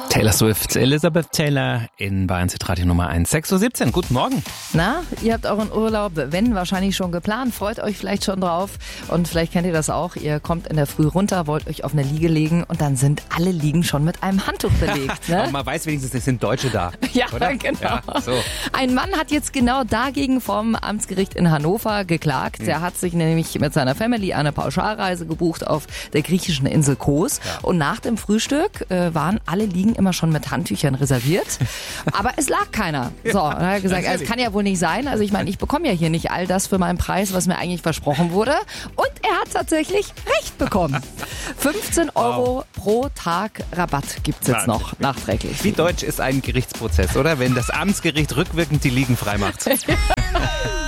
Taylor Swift, Elizabeth Taylor in Bayern Radio Nummer 1, 6:17 Uhr. Guten Morgen. Na, ihr habt euren Urlaub, wenn wahrscheinlich schon geplant, freut euch vielleicht schon drauf und vielleicht kennt ihr das auch, ihr kommt in der Früh runter, wollt euch auf eine Liege legen und dann sind alle Liegen schon mit einem Handtuch belegt. Ne? Aber man weiß wenigstens, es sind Deutsche da. Ja, oder? genau. Ja, so. Ein Mann hat jetzt genau dagegen vom Amtsgericht in Hannover geklagt. Er hat sich nämlich mit seiner Family eine Pauschalreise gebucht auf der griechischen Insel Kos. Ja. Und nach dem Frühstück waren alle Liegen immer schon mit Handtüchern reserviert. Aber es lag keiner. So, und dann hat er gesagt, es kann ja wohl nicht sein. Also ich meine, ich bekomme ja hier nicht all das für meinen Preis, was mir eigentlich versprochen wurde. Und er hat tatsächlich recht bekommen. 15 € pro Tag Rabatt gibt's jetzt noch nachträglich. Wie deutsch ist ein Gerichtsprozess, oder? Wenn das Amtsgericht rückwirkend die Liegen freimacht.